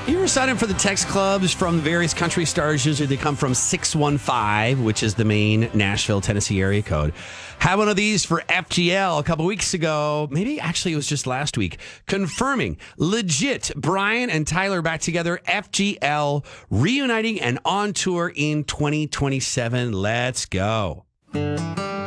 You ever sign up for the text clubs from the various country stars? Usually they come from 615, which is the main Nashville, Tennessee area code. Had one of these for FGL a couple weeks ago. Maybe actually it was just last week. Confirming legit Brian and Tyler back together. FGL reuniting and on tour in 2027. Let's go.